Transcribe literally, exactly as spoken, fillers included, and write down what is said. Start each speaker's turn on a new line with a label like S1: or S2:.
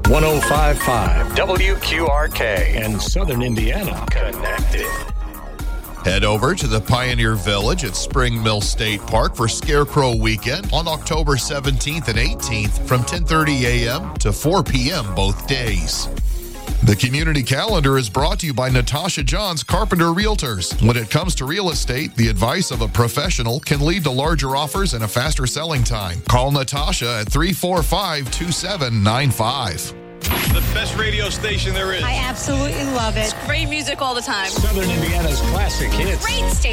S1: one oh five point five W Q R K and Southern Indiana connected.
S2: Head over to the Pioneer Village at Spring Mill State Park for Scarecrow Weekend on October seventeenth and eighteenth from ten thirty a.m. to four p.m. both days. The community calendar is brought to you by Natasha Johns Carpenter Realtors. When it comes to real estate, the advice of a professional can lead to larger offers and a faster selling time. Call Natasha at three four five, two seven nine five.
S3: The best radio station there is.
S4: I absolutely love it.
S5: Great music all the time.
S1: Southern Indiana's classic hits.
S5: Great station.